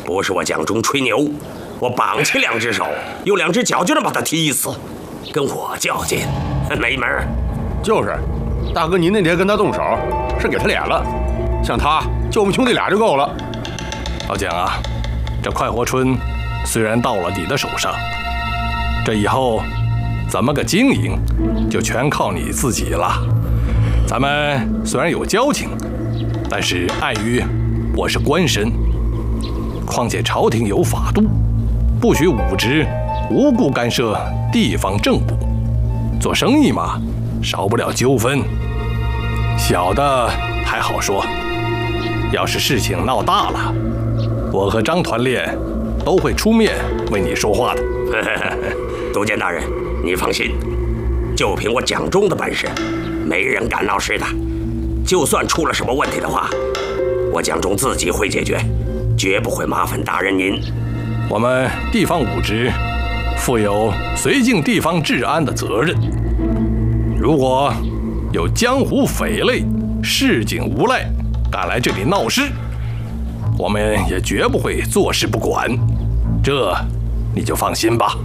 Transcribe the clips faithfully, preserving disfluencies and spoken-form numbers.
不是我蒋忠吹牛，我绑起两只手，用两只脚就能把他踢死，跟我较劲，没门儿。 就是，大哥，您那天跟他动手，是给他脸了，像他就我们兄弟俩就够了。 老蒋啊，这快活村虽然到了你的手上，这以后怎么个经营，就全靠你自己了。咱们虽然有交情，但是碍于我是官绅，况且朝廷有法度，不许武职无故干涉地方政务。做生意嘛，少不了纠纷。小的还好说，要是事情闹大了，我和张团练都会出面为你说话的。 督监大人，你放心，就凭我蒋忠的本事，没人敢闹事的。就算出了什么问题的话，我蒋忠自己会解决，绝不会麻烦大人您。 我们地方武职负有绥靖地方治安的责任，如果有江湖匪类市井无赖敢来这里闹事，我们也绝不会坐视不管，这你就放心吧。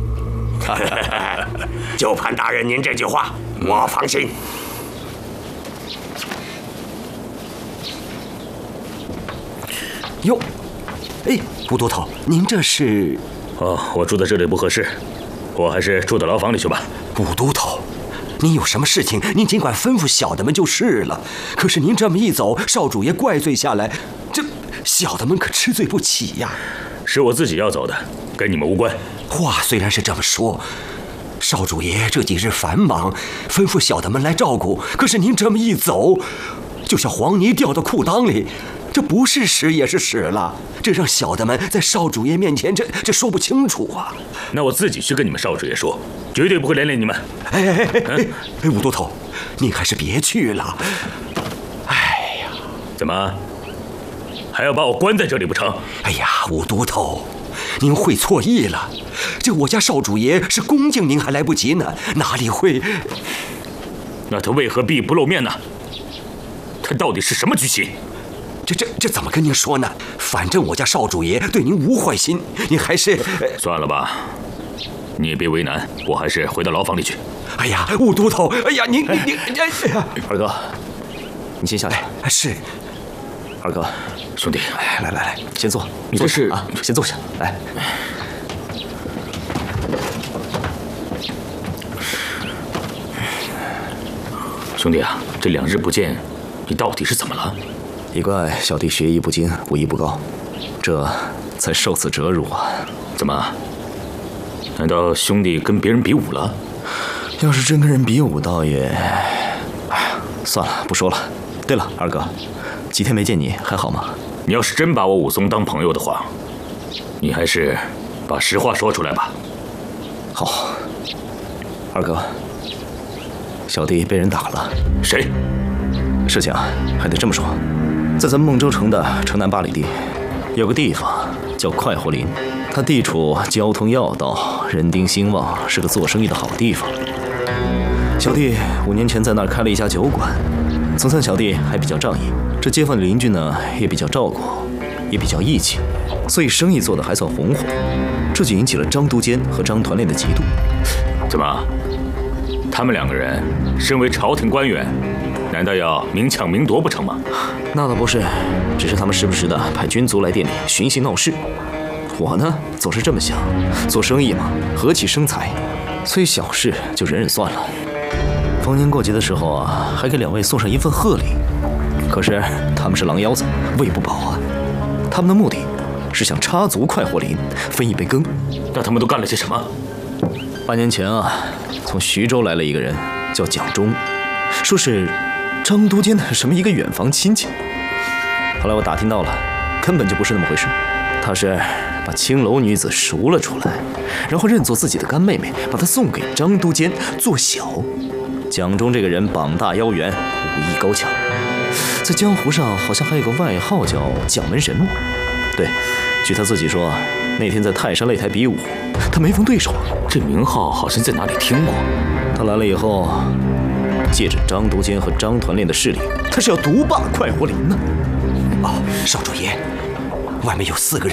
就盼大人您这句话，我放心。 哟，哎，吴都头，您这是？ 哦，我住在这里不合适，我还是住到牢房里去吧。 吴都头，您有什么事情，您尽管吩咐小的们就是了。可是您这么一走，少主爷怪罪下来，这小的们可吃罪不起呀。 是我自己要走的，跟你们无关。 话虽然是这么说，少主爷这几日繁忙，吩咐小的们来照顾。可是您这么一走，就像黄泥掉到裤裆里，这不是屎也是屎了。这让小的们在少主爷面前，这这说不清楚啊。 那我自己去跟你们少主爷说，绝对不会连累你们。 哎哎哎哎哎，吴都头，您还是别去了。哎呀， 怎么还要把我关在这里不成？ 哎呀，吴都头，您会错意了。这我家少主爷是恭敬您还来不及呢，哪里会？ 那他为何必不露面呢？他到底是什么居心？ 这这这怎么跟您说呢？反正我家少主爷对您无坏心，您还是算了吧。你也别为难，我还是回到牢房里去。 哎呀，吴都头，哎呀，您您您，哎呀， 二哥，你先下来。 是， 二哥， 兄弟， 来来来，先坐。 你这是啊？先坐下。来。 兄弟啊，这两日不见，你到底是怎么了？ 一怪小弟学艺不精，武艺不高，这才受此折辱啊！ 怎么？难道兄弟跟别人比武了？ 要是真跟人比武，倒也……哎呀，算了，不说了。对了，二哥，几天没见你，还好吗？ 你要是真把我武松当朋友的话，你还是把实话说出来吧。 好，二哥，小弟被人打了。 谁？ 事情啊，还得这么说。在咱们孟州城的城南八里地，有个地方叫快活林，它地处交通要道，人丁兴旺，是个做生意的好地方。小弟五年前在那儿开了一家酒馆，总算小弟还比较仗义，这街坊邻居呢也比较照顾，也比较义气，所以生意做得还算红火。这就引起了张督监和张团练的嫉妒。 怎么？他们两个人身为朝廷官员，难道要明抢明夺不成吗？ 那倒不是，只是他们时不时的派军卒来店里寻衅闹事。我呢，总是这么想，做生意嘛，和气生财，所以小事就忍忍算了。逢年过节的时候啊，还给两位送上一份贺礼。可是他们是狼腰子，喂不饱啊。他们的目的是想插足快活林，分一杯羹。 那他们都干了些什么？ 半年前啊，从徐州来了一个人，叫蒋忠，说是张督监的什么一个远房亲戚。后来我打听到了，根本就不是那么回事。他是把青楼女子赎了出来，然后认作自己的干妹妹，把她送给张督监做小。蒋忠这个人膀大腰圆，武艺高强，在江湖上好像还有个外号叫蒋门神木。对，据他自己说，那天在泰山擂台比武，他没逢对手。 这名号好像在哪里听过。 他来了以后，借着张督监和张团练的势力，他是要独霸快活林呢。 哦，少主爷，外面有四个人